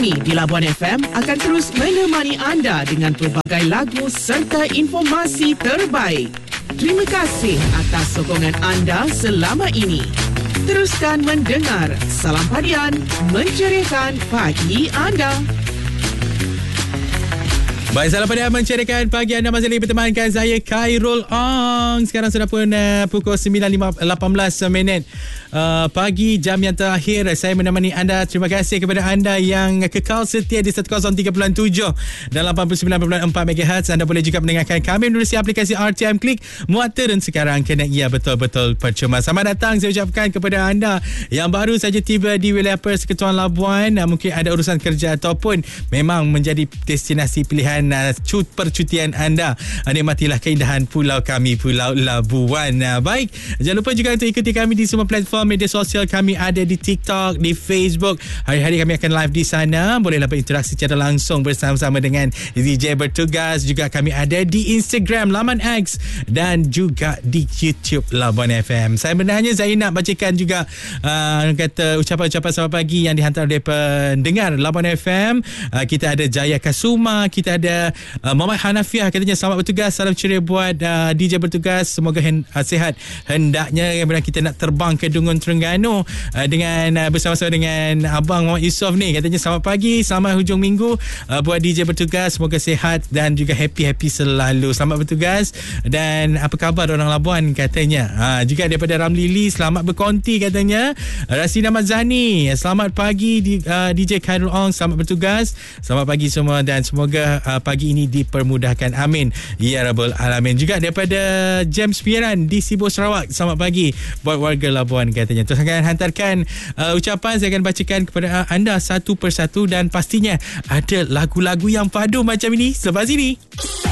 Kami di Labuan FM akan terus menemani anda dengan pelbagai lagu serta informasi terbaik. Terima kasih atas sokongan anda selama ini. Teruskan mendengar Salam Padian, mencerahkan pagi anda. Baik, Salam Padian mencerahkan pagi anda. Masih lagi bertemankan saya, Khairul Ong. Sekarang sudah pun pukul 9.18 pagi, jam yang terakhir. Saya menemani anda. Terima kasih kepada anda yang kekal setia di 103.7 dan 89.4 MHz. Anda boleh juga mendengarkan kami melalui aplikasi RTM Klik, muat turun sekarang kena ia betul-betul percuma. Selamat datang saya ucapkan kepada anda yang baru saja tiba di wilayah Persekutuan Labuan. Mungkin ada urusan kerja ataupun memang menjadi destinasi pilihan percutian anda. Nikmatilah keindahan pulau kami, Pulau Labuan. Baik, jangan lupa juga untuk ikuti kami di semua platform media sosial. Kami ada di TikTok, di Facebook. Hari-hari kami akan live di sana. Bolehlah berinteraksi secara langsung bersama-sama dengan DJ bertugas. Juga kami ada di Instagram Laman X dan juga di YouTube Labuan FM. Saya benarnya saya nak bacakan juga kata ucapan-ucapan selamat pagi yang dihantar oleh pendengar Labuan FM. Kita ada Jaya Kasuma, kita ada Muhammad Hanafiah, katanya selamat bertugas, salam ceria buat DJ bertugas, semoga sihat. Hendaknya kita nak terbang ke Dungun Terengganu dengan bersama-sama dengan Abang Muhammad Yusof ni. Katanya selamat pagi, selamat hujung minggu buat DJ bertugas, semoga sihat dan juga happy-happy selalu. Selamat bertugas. Dan apa khabar orang Labuan, katanya. Juga daripada Ramlili, selamat berkonti, katanya. Rasina Mazani, selamat pagi DJ Khairul Ong, selamat bertugas, selamat pagi semua dan semoga pagi ini dipermudahkan, amin ya rabbal alamin. Juga daripada James Piran di Sibu Sarawak, selamat pagi buat warga Labuan, katanya. Terus akan hantarkan ucapan, saya akan bacakan kepada anda satu persatu dan pastinya ada lagu-lagu yang padu macam ini selepas ini.